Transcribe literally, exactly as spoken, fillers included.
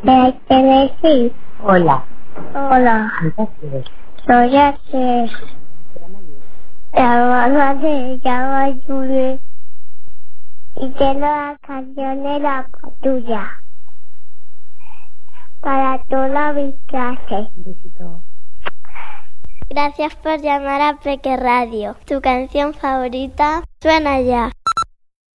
de Tennessee. Hola. Hola, Entonces, soy Axel. La mamá se llama Julie y tiene la canción de la patrulla para toda mi clase. un besito. Gracias por llamar a Peque Radio. Tu canción favorita suena ya.